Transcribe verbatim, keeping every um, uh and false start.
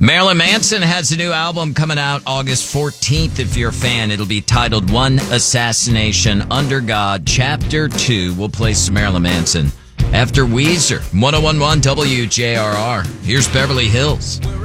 Marilyn Manson has a new album coming out August fourteenth. If you're a fan, it'll be titled One Assassination Under God, Chapter two. We'll play some Marilyn Manson after Weezer. one oh one point one W J R R. Here's Beverly Hills.